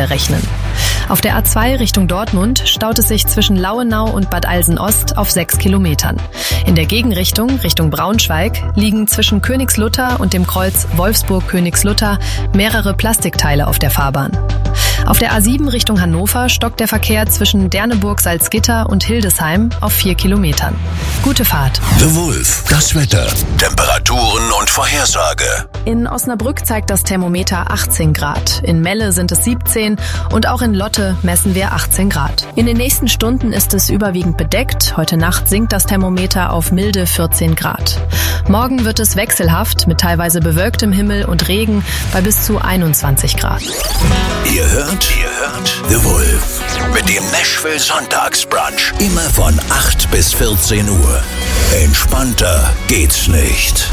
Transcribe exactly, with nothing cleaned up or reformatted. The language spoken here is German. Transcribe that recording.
Ausfälle rechnen. Auf der A zwei Richtung Dortmund staut es sich zwischen Lauenau und Bad Alsen-Ost auf sechs Kilometern. In der Gegenrichtung, Richtung Braunschweig, liegen zwischen Königslutter und dem Kreuz Wolfsburg-Königslutter mehrere Plastikteile auf der Fahrbahn. Auf der A sieben Richtung Hannover stockt der Verkehr zwischen Derneburg-Salzgitter und Hildesheim auf vier Kilometern. Gute Fahrt. The Wolf, das Wetter, Temperaturen und Vorhersage. In Osnabrück zeigt das Thermometer achtzehn Grad, in Melle sind es siebzehn und auch in Lotte messen wir achtzehn Grad. In den nächsten Stunden ist es überwiegend bedeckt, heute Nacht sinkt das Thermometer auf milde vierzehn Grad. Morgen wird es wechselhaft mit teilweise bewölktem Himmel und Regen bei bis zu einundzwanzig Grad. Ihr hört, ihr hört The Wolf mit dem Nashville Sonntagsbrunch. Immer von acht bis vierzehn Uhr. Entspannter geht's nicht.